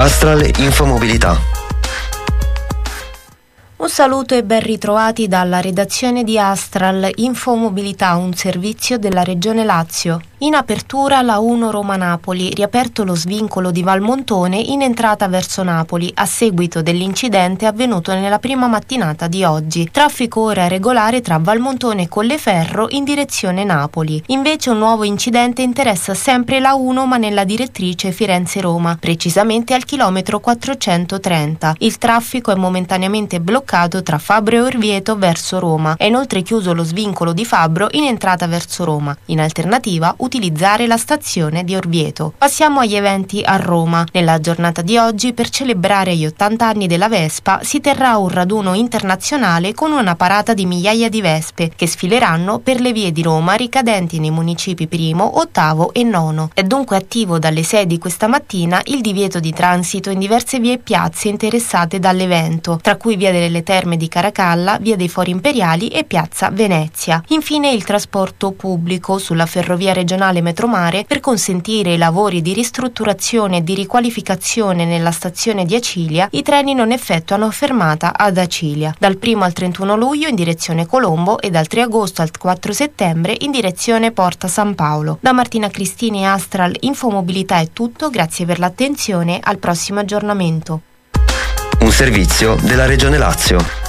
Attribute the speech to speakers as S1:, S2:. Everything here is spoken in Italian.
S1: Astral Infomobilità.
S2: Un saluto e ben ritrovati dalla redazione di Astral Infomobilità, un servizio della Regione Lazio. In apertura la 1 Roma-Napoli, riaperto lo svincolo di Valmontone in entrata verso Napoli a seguito dell'incidente avvenuto nella prima mattinata di oggi. Traffico ora regolare tra Valmontone e Colleferro in direzione Napoli. Invece un nuovo incidente interessa sempre la 1 ma nella direttrice Firenze-Roma, precisamente al chilometro 430. Il traffico è momentaneamente bloccato tra Fabbro e Orvieto verso Roma. È inoltre chiuso lo svincolo di Fabbro in entrata verso Roma. In alternativa utilizzare la stazione di Orvieto. Passiamo agli eventi a Roma. Nella giornata di oggi, per celebrare gli 80 anni della Vespa, si terrà un raduno internazionale con una parata di migliaia di vespe che sfileranno per le vie di Roma ricadenti nei municipi primo, ottavo e nono. È dunque attivo dalle 6 di questa mattina il divieto di transito in diverse vie e piazze interessate dall'evento, tra cui via delle Terme di Caracalla, via dei Fori Imperiali e piazza Venezia. Infine il trasporto pubblico sulla ferrovia regionale Metromare per consentire i lavori di ristrutturazione e di riqualificazione nella stazione di Acilia. I treni non effettuano fermata ad Acilia dal 1 al 31 luglio in direzione Colombo e dal 3 agosto al 4 settembre in direzione Porta San Paolo. Da Martina Cristini e Astral Infomobilità è tutto, grazie per l'attenzione, al prossimo aggiornamento.
S1: Un servizio della Regione Lazio.